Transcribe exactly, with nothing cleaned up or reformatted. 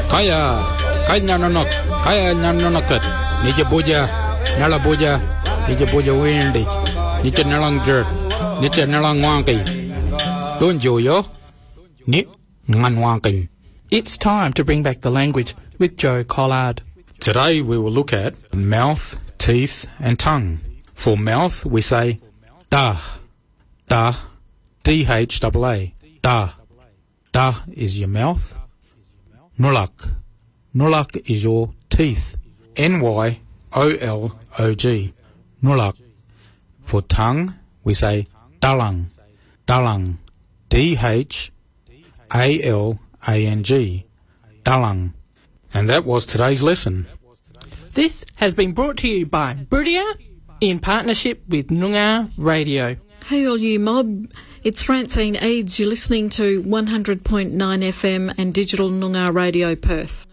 Kaya, kaya nanonok, kaya nanonokat. Nije boja, nala boja, nije boja windy. Nije nalang jerk, nije nalang wonky. Don't you yo? Ni ngan wonky. It's time to bring back the language with Joe Collard. Today we will look at mouth, teeth and tongue. For mouth we say da, da, D H A A, da. Da is your mouth. Nulak, nulak is your teeth. N Y O L O G, nulak. For tongue we say dalang, dalang, D H A L A N G, dalang. And that was today's lesson. This has been brought to you by Brudia in partnership with Noongar Radio. Hey all you mob, it's Francine Eads. You're listening to one hundred point nine F M and Digital Noongar Radio Perth.